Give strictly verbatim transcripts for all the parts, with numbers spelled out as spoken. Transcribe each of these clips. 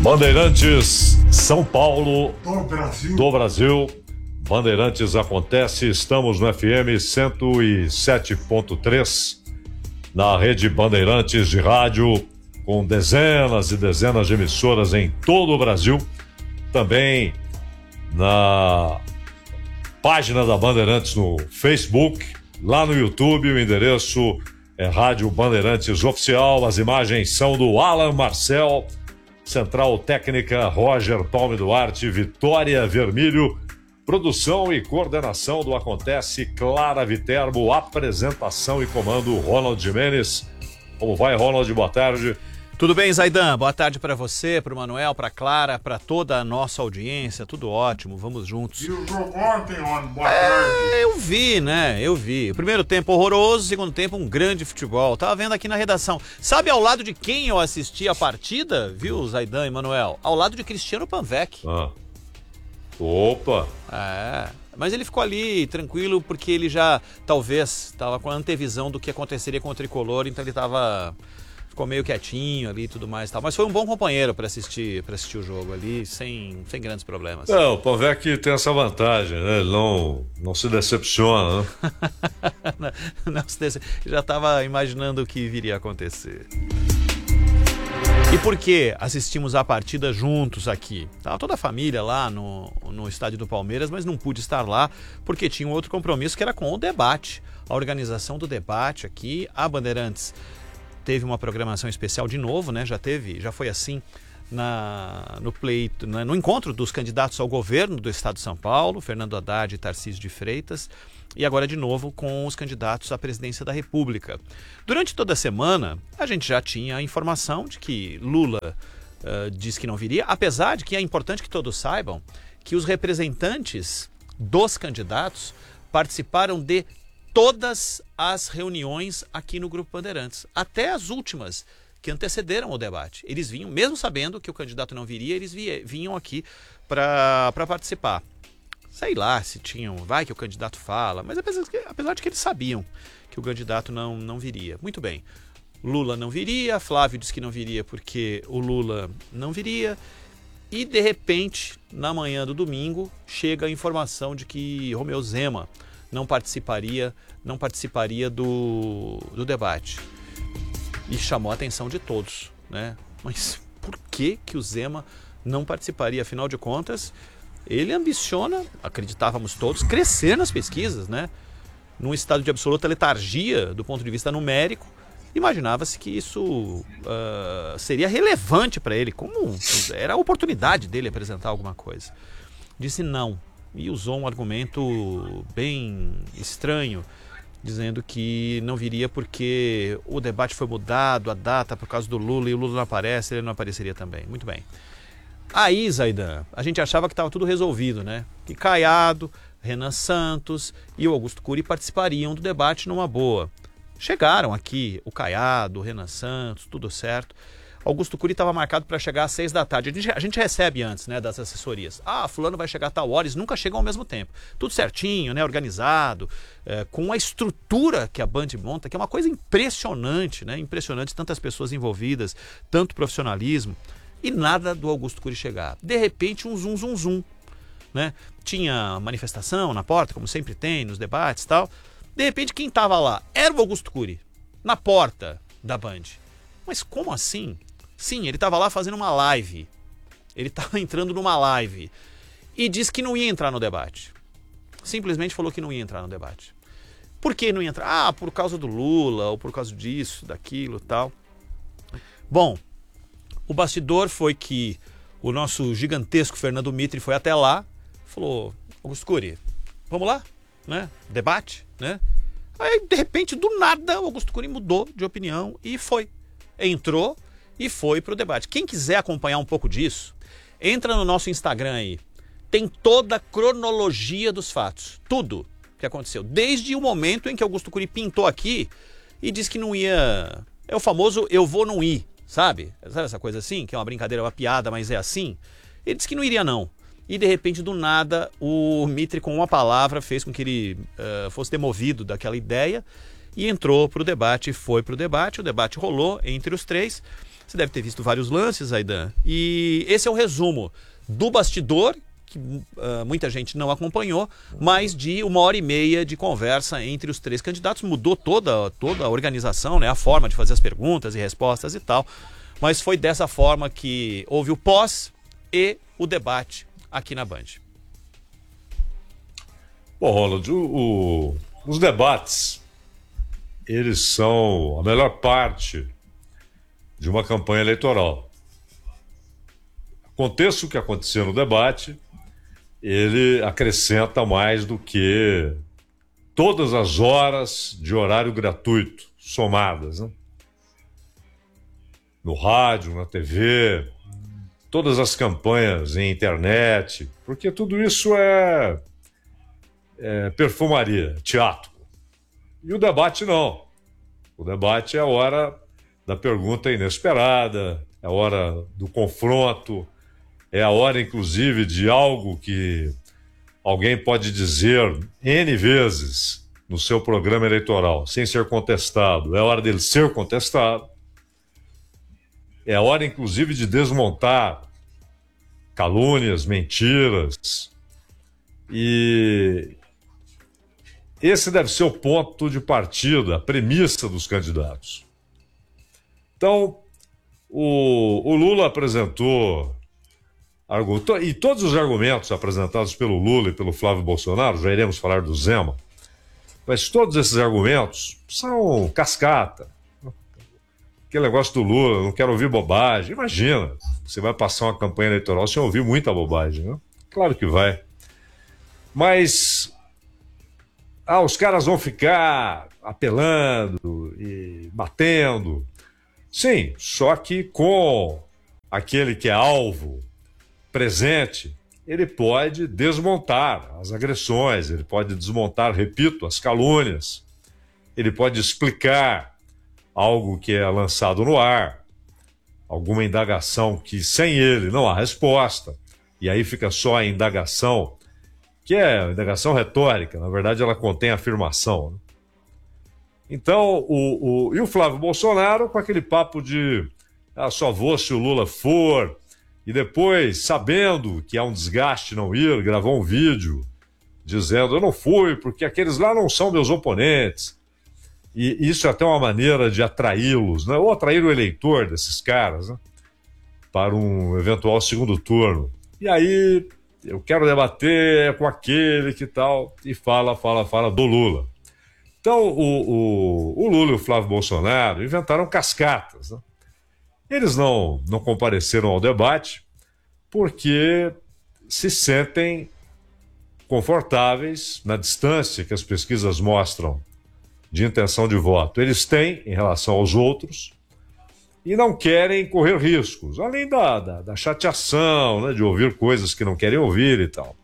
Bandeirantes, São Paulo, do Brasil. do Brasil. Bandeirantes acontece, estamos no F M cento e sete ponto três, na rede Bandeirantes de rádio, com dezenas e dezenas de emissoras em todo o Brasil. Também na página da Bandeirantes no Facebook, lá no YouTube, o endereço é Rádio Bandeirantes Oficial. As imagens são do Alan Marcel, Central Técnica Roger Palme Duarte, Vitória Vermílio, produção e coordenação do Acontece, Clara Viterbo, apresentação e comando Ronald Jimenez. Como vai, Ronald? Boa tarde. Tudo bem, Zaidan? Boa tarde para você, para o Manuel, para a Clara, para toda a nossa audiência. Tudo ótimo, vamos juntos. E o jogo ontem, Ron? Boa tarde. É, eu vi, né? Eu vi. Primeiro tempo horroroso, segundo tempo um grande futebol. Tava vendo aqui na redação. Sabe ao lado de quem eu assisti a partida, viu, Zaidan e Manuel? Ao lado de Cristiano Panvec. Ah. Opa! É, mas ele ficou ali tranquilo porque ele já, talvez, estava com a antevisão do que aconteceria com o Tricolor, então ele estava... Ficou meio quietinho ali e tudo mais e tal. Mas foi um bom companheiro para assistir, para assistir o jogo ali, sem, sem grandes problemas. É, o Panvec tem essa vantagem, né? Ele não, não se decepciona, né? não, não se decep... Já estava imaginando o que viria a acontecer. E por que assistimos a partida juntos aqui? Tava toda a família lá no, no estádio do Palmeiras, mas não pude estar lá porque tinha um outro compromisso que era com o debate. A organização do debate aqui, a Bandeirantes teve uma programação especial de novo, né? Já teve, já foi assim na, no pleito, né? No encontro dos candidatos ao governo do estado de São Paulo, Fernando Haddad e Tarcísio de Freitas, e agora de novo com os candidatos à presidência da República. Durante toda a semana, a gente já tinha a informação de que Lula uh, disse que não viria, apesar de que é importante que todos saibam que os representantes dos candidatos participaram de todas as reuniões aqui no Grupo Bandeirantes, até as últimas que antecederam o debate. Eles vinham, mesmo sabendo que o candidato não viria, eles vinham aqui para participar. Sei lá se tinham, vai que o candidato fala, mas apesar de que, apesar de que eles sabiam que o candidato não, não viria. Muito bem, Lula não viria, Flávio disse que não viria porque o Lula não viria, e de repente, na manhã do domingo, chega a informação de que Romeu Zema não participaria, não participaria do, do debate. E chamou a atenção de todos, né? Mas por que que o Zema não participaria? Afinal de contas, ele ambiciona, acreditávamos todos, crescer nas pesquisas, né? Num estado de absoluta letargia do ponto de vista numérico, imaginava-se que isso uh, seria relevante para ele, como era a oportunidade dele apresentar alguma coisa. Disse não. E usou um argumento bem estranho, dizendo que não viria porque o debate foi mudado, a data por causa do Lula, e o Lula não aparece, ele não apareceria também. Muito bem. Aí, Zaidan, a gente achava que estava tudo resolvido, né? Que Caiado, Renan Santos e o Augusto Cury participariam do debate numa boa. Chegaram aqui o Caiado, o Renan Santos, tudo certo. Augusto Cury estava marcado para chegar às seis da tarde. A gente, a gente recebe antes, né, das assessorias. Ah, fulano vai chegar a tal hora, eles nunca chegam ao mesmo tempo. Tudo certinho, né, organizado, é, com a estrutura que a Band monta, que é uma coisa impressionante, né, impressionante, tantas pessoas envolvidas, tanto profissionalismo, e nada do Augusto Cury chegar. De repente, um zum, zum, zum, né? Tinha manifestação na porta, como sempre tem, nos debates e tal. De repente, quem estava lá era o Augusto Cury, na porta da Band. Mas como assim? Sim, ele estava lá fazendo uma live. Ele estava entrando numa live. E disse que não ia entrar no debate. Simplesmente falou que não ia entrar no debate. Por que não ia entrar? Ah, por causa do Lula, ou por causa disso, daquilo e tal. Bom, o bastidor foi que o nosso gigantesco Fernando Mitre foi até lá. Falou, Augusto Cury, vamos lá? Né? Debate, né? Aí, de repente, do nada, o Augusto Cury mudou de opinião e foi. Entrou e foi para o debate. Quem quiser acompanhar um pouco disso, entra no nosso Instagram aí. Tem toda a cronologia dos fatos. Tudo que aconteceu. Desde o momento em que Augusto Cury pintou aqui e disse que não ia... É o famoso eu vou não ir, sabe? Sabe essa coisa assim? Que é uma brincadeira, uma piada, mas é assim? Ele disse que não iria não. E de repente, do nada, o Mitre com uma palavra fez com que ele uh, fosse demovido daquela ideia e entrou para o debate, foi para o debate. O debate rolou entre os três. Você deve ter visto vários lances, Aidan. E esse é o resumo do bastidor, que uh, muita gente não acompanhou, mas de uma hora e meia de conversa entre os três candidatos. Mudou toda, toda a organização, né? A forma de fazer as perguntas e respostas e tal. Mas foi dessa forma que houve o pós e o debate aqui na Band. Bom, Ronald, o, o, os debates, eles são a melhor parte de uma campanha eleitoral. Aconteça o que acontecer no debate, ele acrescenta mais do que todas as horas de horário gratuito somadas, né? No rádio, na T V, todas as campanhas em internet, porque tudo isso é, é perfumaria, teatro. E o debate não. O debate é a hora da pergunta inesperada, é a hora do confronto, é a hora, inclusive, de algo que alguém pode dizer N vezes no seu programa eleitoral, sem ser contestado. É a hora dele ser contestado. É a hora, inclusive, de desmontar calúnias, mentiras. E esse deve ser o ponto de partida, a premissa dos candidatos. Então, o, o Lula apresentou, e todos os argumentos apresentados pelo Lula e pelo Flávio Bolsonaro, já iremos falar do Zema, mas todos esses argumentos são cascata. Aquele negócio do Lula, não quero ouvir bobagem. Imagina, você vai passar uma campanha eleitoral sem ouvir muita bobagem, né? Claro que vai. Mas ah, os caras vão ficar apelando e batendo. Sim, só que com aquele que é alvo presente, ele pode desmontar as agressões, ele pode desmontar, repito, as calúnias, ele pode explicar algo que é lançado no ar, alguma indagação que sem ele não há resposta, e aí fica só a indagação, que é indagação retórica, na verdade ela contém afirmação, né? Então, o, o, e o Flávio Bolsonaro com aquele papo de ah, só vou se o Lula for, e depois, sabendo que há um desgaste não ir, gravou um vídeo dizendo eu não fui porque aqueles lá não são meus oponentes. E isso é até uma maneira de atraí-los, né? Ou atrair o eleitor desses caras, né? Para um eventual segundo turno. E aí, eu quero debater com aquele que tal, e fala, fala, fala do Lula. Então, o, o, o Lula e o Flávio Bolsonaro inventaram cascatas, né? Eles não, não compareceram ao debate porque se sentem confortáveis na distância que as pesquisas mostram de intenção de voto eles têm em relação aos outros e não querem correr riscos, além da, da, da chateação, né, de ouvir coisas que não querem ouvir e tal.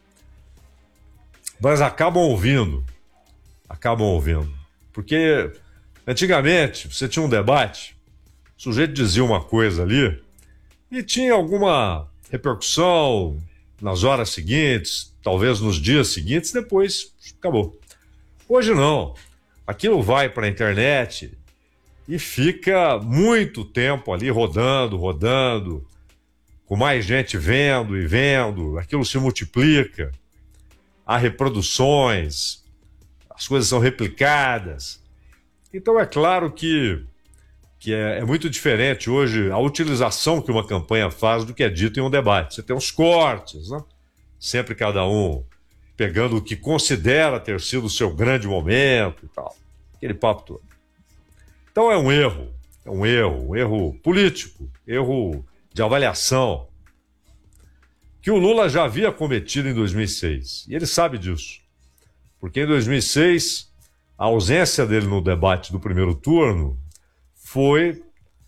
Mas acabam ouvindo, acabam ouvindo. Porque antigamente você tinha um debate, o sujeito dizia uma coisa ali e tinha alguma repercussão nas horas seguintes, talvez nos dias seguintes, depois acabou. Hoje não. Aquilo vai para a internet e fica muito tempo ali rodando, rodando, com mais gente vendo e vendo, aquilo se multiplica, há reproduções, as coisas são replicadas. Então é claro que, que é, é muito diferente hoje a utilização que uma campanha faz do que é dito em um debate. Você tem uns cortes, né? Sempre cada um pegando o que considera ter sido o seu grande momento e tal. Aquele papo todo. Então é um erro, é um erro, um erro político, erro de avaliação, que o Lula já havia cometido em dois mil e seis. E ele sabe disso. Porque em dois mil e seis, a ausência dele no debate do primeiro turno foi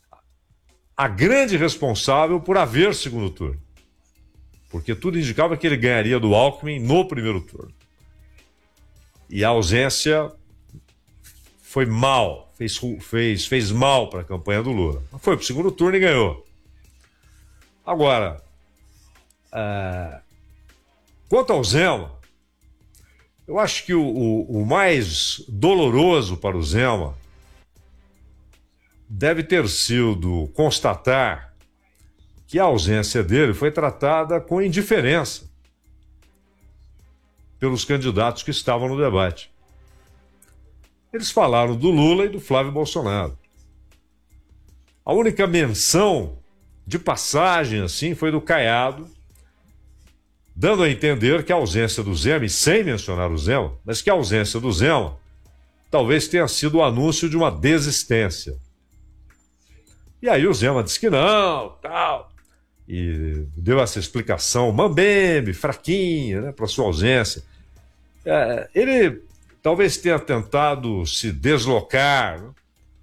a grande responsável por haver segundo turno. Porque tudo indicava que ele ganharia do Alckmin no primeiro turno. E a ausência foi mal, fez, fez, fez mal para a campanha do Lula. Foi para o segundo turno e ganhou. Agora, uh, quanto ao Zema, eu acho que o, o, o mais doloroso para o Zema deve ter sido constatar que a ausência dele foi tratada com indiferença pelos candidatos que estavam no debate. Eles falaram do Lula e do Flávio Bolsonaro. A única menção de passagem assim foi do Caiado, dando a entender que a ausência do Zema, e sem mencionar o Zema, mas que a ausência do Zema talvez tenha sido o anúncio de uma desistência. E aí o Zema disse que não, tal, e deu essa explicação mambembe, fraquinha, né, para sua ausência. É, ele talvez tenha tentado se deslocar, né,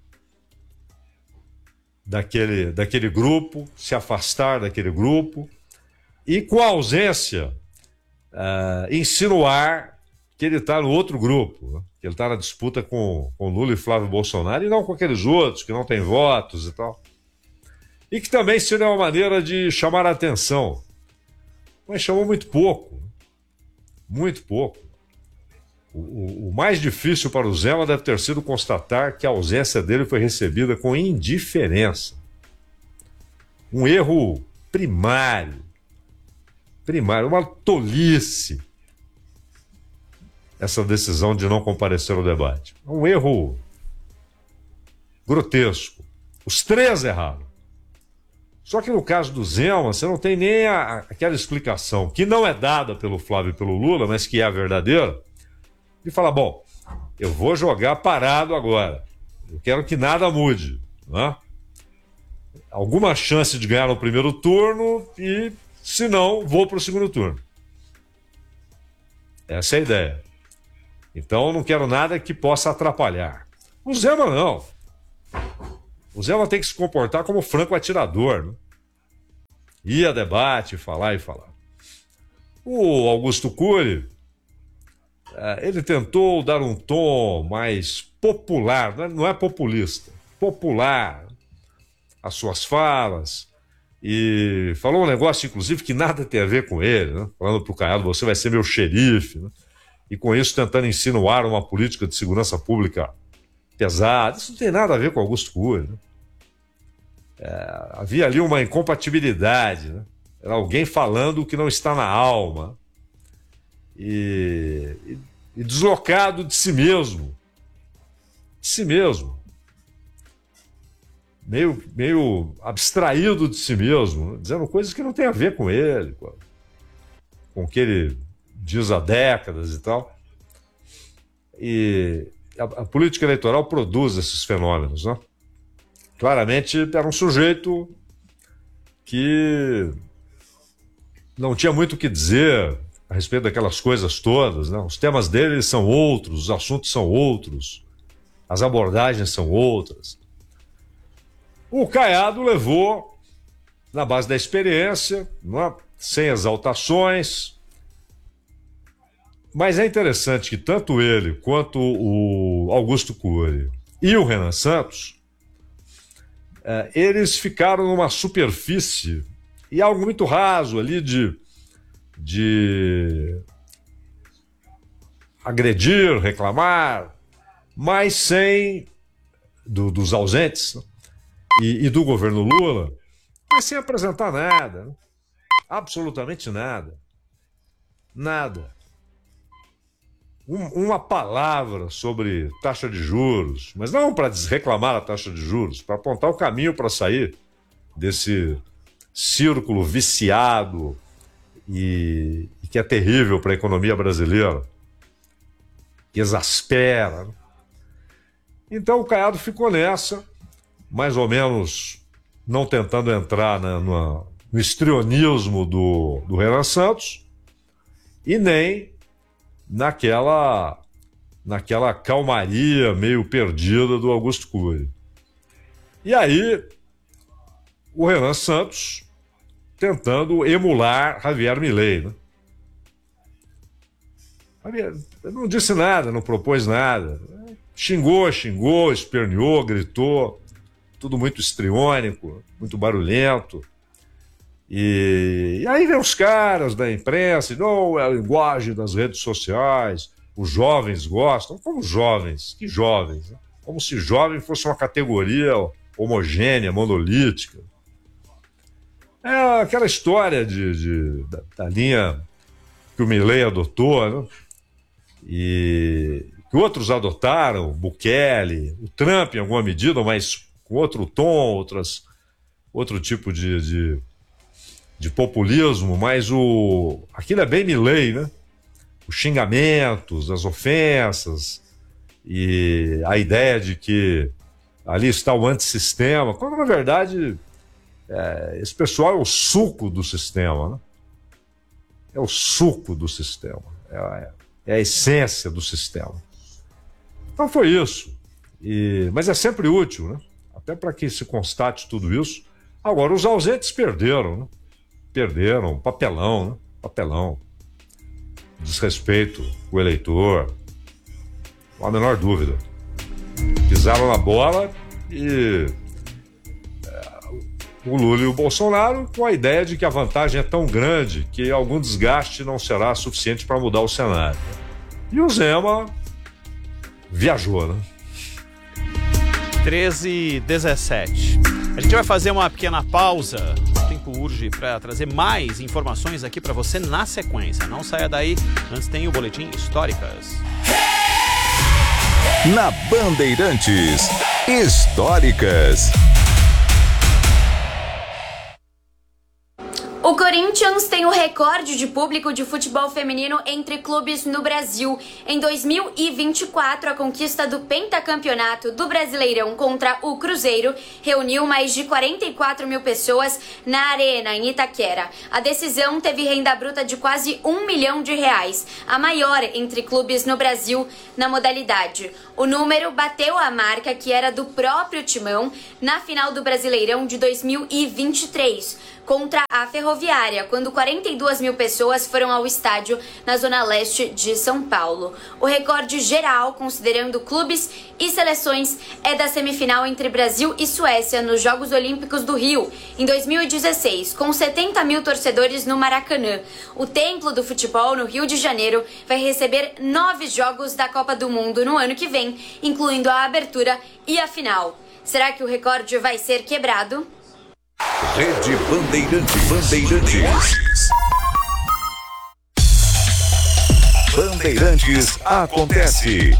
daquele, daquele grupo, se afastar daquele grupo, e com a ausência, uh, insinuar que ele está no outro grupo, né? Que ele está na disputa com, com Lula e Flávio Bolsonaro, e não com aqueles outros que não têm votos e tal. E que também seria uma maneira de chamar a atenção. Mas chamou muito pouco. Né? Muito pouco. O, o, o mais difícil para o Zema deve ter sido constatar que a ausência dele foi recebida com indiferença. Um erro primário. Primário, uma tolice. Essa decisão de não comparecer ao debate. Um erro grotesco. Os três erraram. Só que no caso do Zema, você não tem nem a, aquela explicação, que não é dada pelo Flávio e pelo Lula, mas que é a verdadeira, de falar, bom, eu vou jogar parado agora. Eu quero que nada mude. Né? Alguma chance de ganhar no primeiro turno e, se não, vou para o segundo turno. Essa é a ideia. Então, eu não quero nada que possa atrapalhar. O Zema não. O Zema tem que se comportar como franco atirador. Né? Ir a debate, falar e falar. O Augusto Cury, ele tentou dar um tom mais popular, não é populista, popular, às suas falas, e falou um negócio, inclusive, que nada tem a ver com ele, né? Falando para o Caiado, você vai ser meu xerife, né? E com isso tentando insinuar uma política de segurança pública pesada. Isso não tem nada a ver com Augusto Cury. Né? É, havia ali uma incompatibilidade. Né? Era alguém falando o que não está na alma. E, e, e deslocado de si mesmo. De si mesmo. Meio, meio abstraído de si mesmo. Né? Dizendo coisas que não têm a ver com ele. Com, com o que ele diz há décadas e tal. E a, a política eleitoral produz esses fenômenos, né? Claramente era um sujeito que não tinha muito o que dizer a respeito daquelas coisas todas, né? Os temas dele são outros, os assuntos são outros, as abordagens são outras. O Caiado levou na base da experiência, não é? Sem exaltações. Mas é interessante que tanto ele quanto o Augusto Cury e o Renan Santos, é, eles ficaram numa superfície e algo muito raso ali de, de agredir, reclamar, mas sem, do, dos ausentes, né? e, e do governo Lula, mas sem apresentar nada, né? Absolutamente nada. Nada. Uma palavra sobre taxa de juros, mas não para reclamar a taxa de juros, para apontar o caminho para sair desse círculo viciado e, e que é terrível para a economia brasileira, que exaspera. Então o Caiado ficou nessa, mais ou menos não tentando entrar na, no, no histrionismo do, do Renan Santos e nem naquela, naquela calmaria meio perdida do Augusto Cury. E aí, o Renan Santos tentando emular Javier Milei. Né? Javier não disse nada, não propôs nada. Xingou, xingou, esperneou, gritou, tudo muito histriônico, muito barulhento. E, e aí vem os caras da imprensa, não, é a linguagem das redes sociais, os jovens gostam. Como jovens? Que jovens? Né? Como se jovem fosse uma categoria homogênea, monolítica. É aquela história de, de, da, da linha que o Milei adotou, né? E que outros adotaram, Bukele, o Trump em alguma medida, mas com outro tom, outras, outro tipo de, de, de populismo, mas o, aquilo é bem Milei, né? Os xingamentos, as ofensas e a ideia de que ali está o antissistema, quando na verdade é, esse pessoal é o suco do sistema, né? É o suco do sistema, é a, é a essência do sistema. Então foi isso. E, mas é sempre útil, né? Até para que se constate tudo isso. Agora, os ausentes perderam, né? Perderam, papelão, né? Papelão. Desrespeito com o eleitor, não há a menor dúvida. Pisaram na bola e é, o Lula e o Bolsonaro com a ideia de que a vantagem é tão grande que algum desgaste não será suficiente para mudar o cenário. E o Zema viajou, né? treze e dezessete. A gente vai fazer uma pequena pausa. O tempo urge para trazer mais informações aqui para você na sequência. Não saia daí, antes tem o Boletim Históricas. Na Bandeirantes, Históricas. O Corinthians tem o recorde de público de futebol feminino entre clubes no Brasil. Em dois mil e vinte e quatro, a conquista do pentacampeonato do Brasileirão contra o Cruzeiro reuniu mais de quarenta e quatro mil pessoas na Arena, em Itaquera. A decisão teve renda bruta de quase um milhão de reais, a maior entre clubes no Brasil na modalidade. O número bateu a marca que era do próprio Timão na final do Brasileirão de dois mil e vinte e três, contra a Ferroviária, quando quarenta e duas mil pessoas foram ao estádio na zona leste de São Paulo. O recorde geral, considerando clubes e seleções, é da semifinal entre Brasil e Suécia nos Jogos Olímpicos do Rio, em dois mil e dezesseis, com setenta mil torcedores no Maracanã. O templo do futebol no Rio de Janeiro vai receber nove jogos da Copa do Mundo no ano que vem, incluindo a abertura e a final. Será que o recorde vai ser quebrado? Rede Bandeirantes. Bandeirantes. Bandeirantes acontece.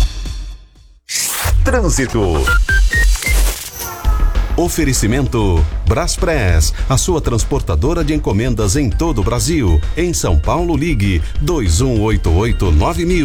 Trânsito. Oferecimento Braspress, a sua transportadora de encomendas em todo o Brasil. Em São Paulo, ligue dois um oito oito nove mil.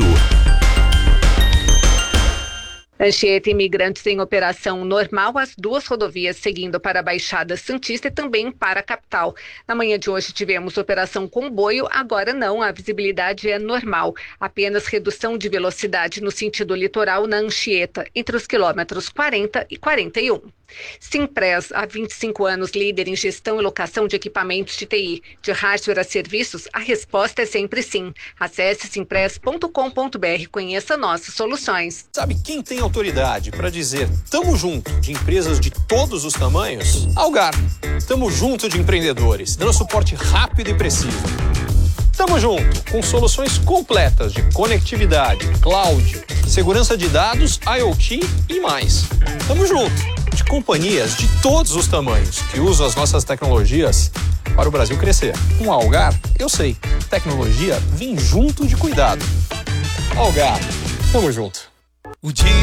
Anchieta, imigrantes em operação normal, as duas rodovias seguindo para a Baixada Santista e também para a capital. Na manhã de hoje tivemos operação comboio, agora não, a visibilidade é normal. Apenas redução de velocidade no sentido litoral na Anchieta, entre os quilômetros quarenta e quarenta e um. Simpress, há vinte e cinco anos, líder em gestão e locação de equipamentos de T I. De hardware a serviços, a resposta é sempre sim. Acesse simpress ponto com ponto br e conheça nossas soluções. Sabe quem tem autoridade para dizer tamo junto de empresas de todos os tamanhos? Algar. Tamo junto de empreendedores, dando suporte rápido e preciso. Tamo junto com soluções completas de conectividade, cloud, segurança de dados, IoT e mais. Tamo junto de companhias de todos os tamanhos que usam as nossas tecnologias para o Brasil crescer. Com a Algar, eu sei, tecnologia vem junto de cuidado. Algar, tamo junto. O dia